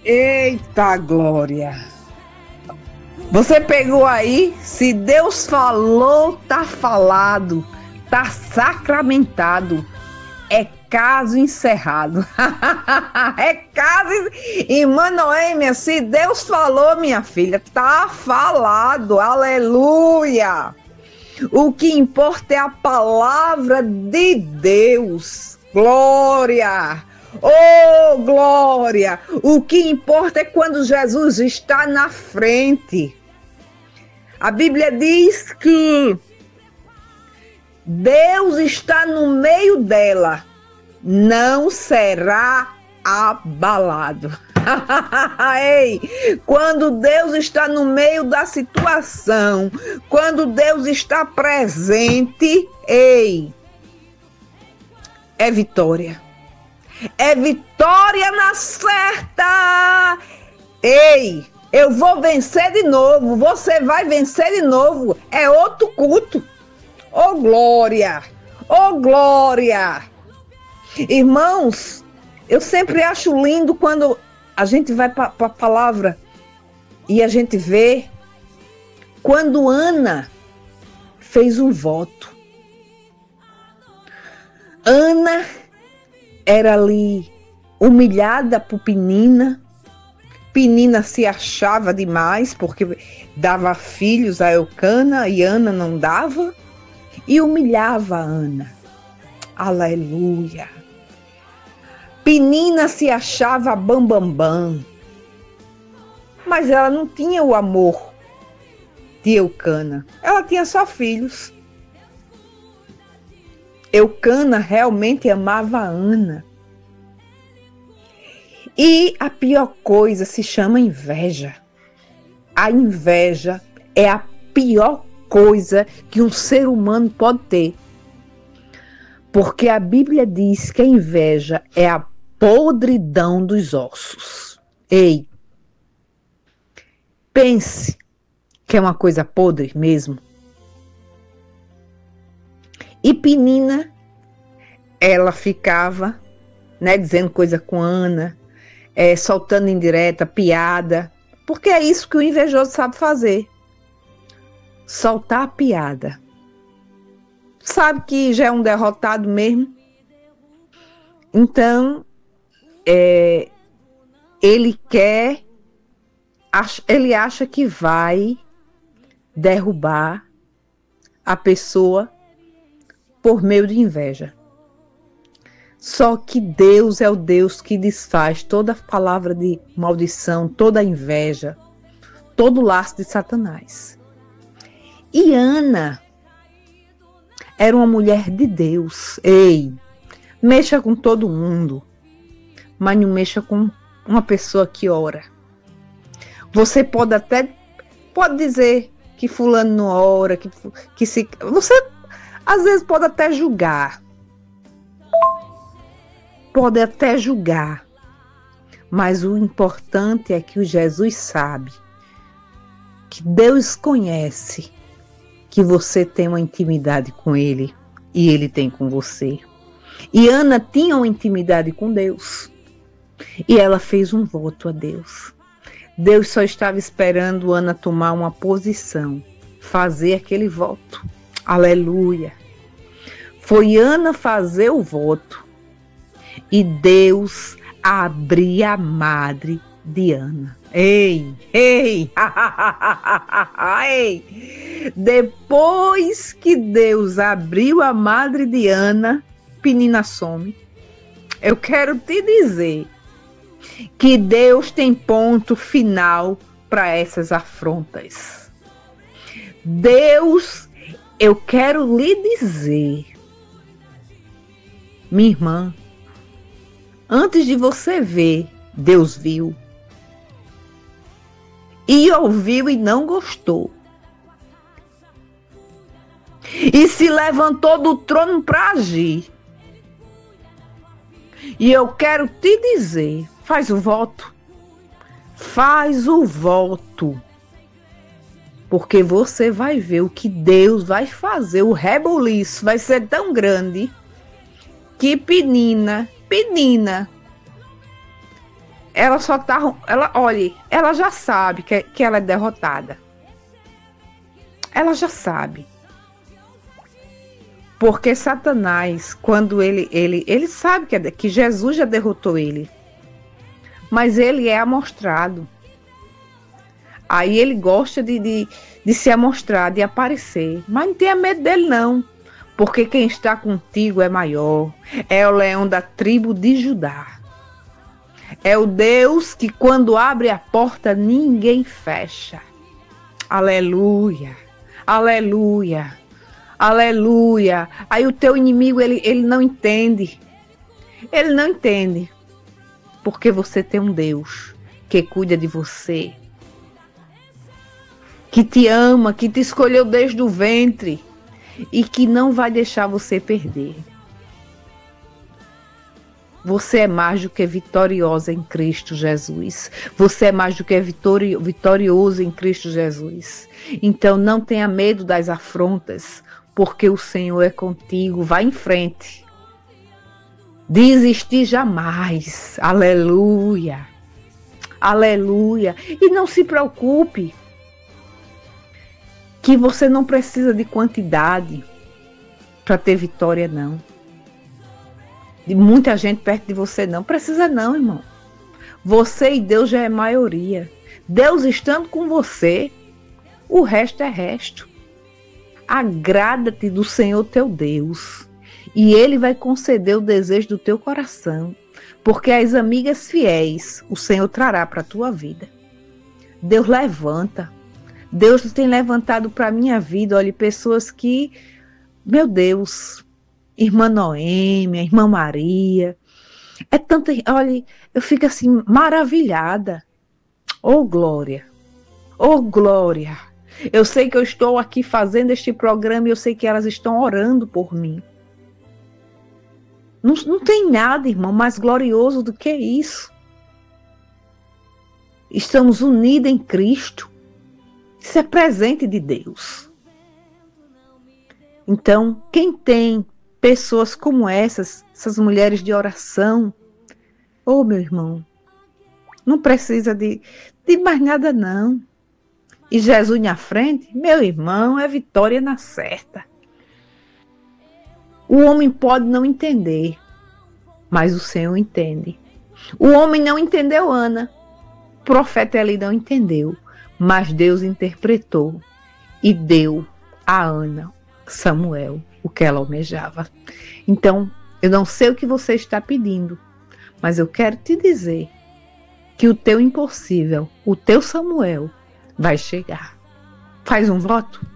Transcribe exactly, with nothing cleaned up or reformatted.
Eita glória! Você pegou aí? Se Deus falou, tá falado, tá sacramentado. É caso encerrado. É caso. Irmã Noêmia, se Deus falou, minha filha, tá falado. Aleluia! O que importa é a palavra de Deus. Glória! Oh, glória! O que importa é quando Jesus está na frente. A Bíblia diz que Deus está no meio dela, não será abalado. Ei, quando Deus está no meio da situação, quando Deus está presente, ei, é vitória. É vitória na certa. Ei, eu vou vencer de novo. Você vai vencer de novo. É outro culto. Oh glória, oh glória. Irmãos, eu sempre acho lindo quando a gente vai para a palavra e a gente vê quando Ana fez um voto. Ana era ali humilhada por Penina. Penina se achava demais porque dava filhos a Eucana e Ana não dava. E humilhava a Ana. Aleluia. Penina se achava bambambam. Bam, bam, mas ela não tinha o amor de Eucana. Ela tinha só filhos. Eucana realmente amava a Ana. E a pior coisa se chama inveja. A inveja é a pior coisa que um ser humano pode ter. Porque a Bíblia diz que a inveja é a podridão dos ossos. Ei, pense que é uma coisa podre mesmo. E Penina, ela ficava, né, dizendo coisa com Ana, é, soltando indireta, piada, porque é isso que o invejoso sabe fazer. Soltar a piada. Sabe que já é um derrotado mesmo. Então, é, ele quer, ele acha que vai derrubar a pessoa por meio de inveja. Só que Deus é o Deus que desfaz toda palavra de maldição, toda inveja, todo laço de Satanás. E Ana era uma mulher de Deus. Ei, mexa com todo mundo, mas não mexa com uma pessoa que ora. Você pode até, pode dizer que fulano não ora, que, que se... Você às vezes pode até julgar. Pode até julgar. Mas o importante é que o Jesus sabe, que Deus conhece, que você tem uma intimidade com Ele e Ele tem com você. E Ana tinha uma intimidade com Deus. E ela fez um voto a Deus. Deus só estava esperando Ana tomar uma posição, fazer aquele voto. Aleluia. Foi Ana fazer o voto e Deus abria a madre de Ana. Ei, ei, ei. Depois que Deus abriu a madre de Ana, Penina some. Eu quero te dizer que Deus tem ponto final para essas afrontas. Deus, eu quero lhe dizer, minha irmã, antes de você ver, Deus viu. E ouviu e não gostou. E se levantou do trono para agir. E eu quero te dizer, faz o voto. Faz o voto. Porque você vai ver o que Deus vai fazer. O rebuliço vai ser tão grande que Penina, Penina, ela só tá, ela, olha, ela já sabe que, que ela é derrotada. Ela já sabe. Porque Satanás, quando ele, ele, ele sabe que, que Jesus já derrotou ele. Mas ele é amostrado. Aí ele gosta de, de, de se amostrar, de aparecer. Mas não tenha medo dele não. Porque quem está contigo é maior. É o leão da tribo de Judá. É o Deus que quando abre a porta ninguém fecha. Aleluia. Aleluia. Aleluia. Aí o teu inimigo, ele, ele não entende. Ele não entende. Porque você tem um Deus que cuida de você. Que te ama, que te escolheu desde o ventre. E que não vai deixar você perder. Você é mais do que vitoriosa em Cristo Jesus. Você é mais do que vitori- vitorioso em Cristo Jesus. Então não tenha medo das afrontas, porque o Senhor é contigo. Vá em frente. Desistir jamais. Aleluia. Aleluia. E não se preocupe que você não precisa de quantidade para ter vitória, não. De muita gente perto de você, não. Precisa não, irmão. Você e Deus já é maioria. Deus estando com você, o resto é resto. Agrada-te do Senhor teu Deus. E Ele vai conceder o desejo do teu coração. Porque as amigas fiéis o Senhor trará para a tua vida. Deus levanta. Deus tem levantado para a minha vida, olha, pessoas que, meu Deus, irmã Noêmia, irmã Maria, é tanta, olha, eu fico assim maravilhada. Oh glória, oh glória. Eu sei que eu estou aqui fazendo este programa e eu sei que elas estão orando por mim. Não, não tem nada, irmão, mais glorioso do que isso. Estamos unidos em Cristo. Isso é presente de Deus. Então, quem tem pessoas como essas, essas mulheres de oração, ô oh, meu irmão, não precisa de, de mais nada não. E Jesus na frente, meu irmão, é vitória na certa. O homem pode não entender, mas o Senhor entende. O homem não entendeu Ana, o profeta Eli não entendeu, mas Deus interpretou e deu a Ana, Samuel, o que ela almejava. Então, eu não sei o que você está pedindo, mas eu quero te dizer que o teu impossível, o teu Samuel, vai chegar. Faz um voto?